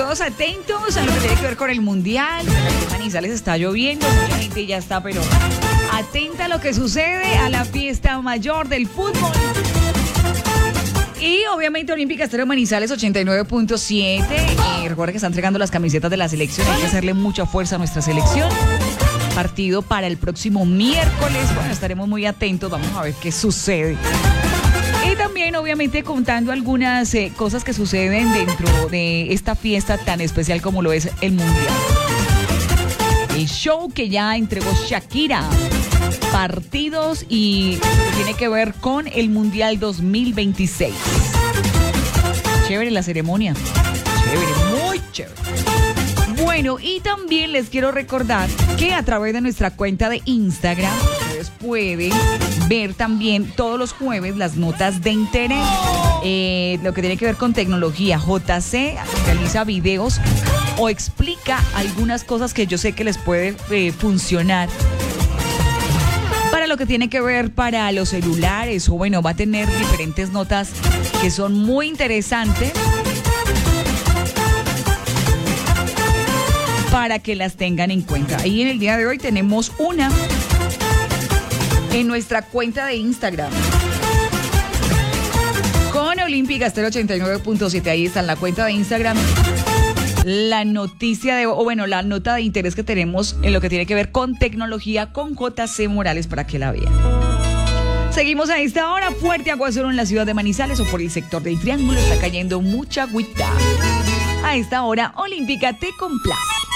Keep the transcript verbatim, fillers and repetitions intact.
todos atentos a lo que tiene que ver con el Mundial. En Manizales está lloviendo, mucha gente ya está, pero atenta a lo que sucede a la fiesta mayor del fútbol. Y obviamente Olímpica Estéreo Manizales ochenta y nueve punto siete. Eh, recuerda que están entregando las camisetas de la selección. Hay que hacerle mucha fuerza a nuestra selección. Partido para el próximo miércoles. Bueno, estaremos muy atentos. Vamos a ver qué sucede. Y también, obviamente, contando algunas eh, cosas que suceden dentro de esta fiesta tan especial como lo es el Mundial. El show que ya entregó Shakira. Partidos y lo que tiene que ver con el Mundial dos mil veintiséis. Chévere la ceremonia. Chévere, muy chévere. Bueno, y también les quiero recordar que a través de nuestra cuenta de Instagram ustedes pueden ver también todos los jueves las notas de interés. Eh, lo que tiene que ver con tecnología. J C realiza videos o explica algunas cosas que yo sé que les puede eh, funcionar. Para lo que tiene que ver para los celulares, o bueno, va a tener diferentes notas que son muy interesantes para que las tengan en cuenta. Y en el día de hoy tenemos una en nuestra cuenta de Instagram con Olímpica Estéreo ochenta y nueve punto siete. Ahí está en la cuenta de Instagram la noticia de, o bueno, la nota de interés que tenemos en lo que tiene que ver con tecnología con J C Morales para que la vean. Seguimos a esta hora. Fuerte aguacero en la ciudad de Manizales o por el sector del Triángulo. Está cayendo mucha agüita. A esta hora, Olímpica te complace.